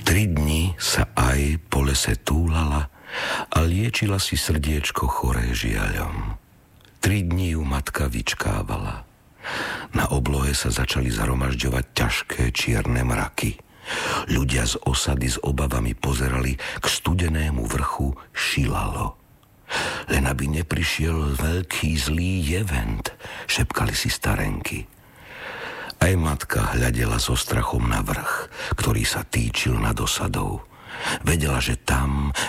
3 dni sa aj po lese túlala a liečila si srdiečko choré žiaľom. 3 dni ju matka vyčkávala. Na oblohe sa začali zhromažďovať ťažké čierne mraky. Ľudia z osady s obavami pozerali k studenému vrchu Šilalo. Len aby neprišiel veľký zlý jevent, šepkali si starenky. Aj matka hľadela so strachom na vrch, ktorý sa týčil nad osadou. Vedela, že tam,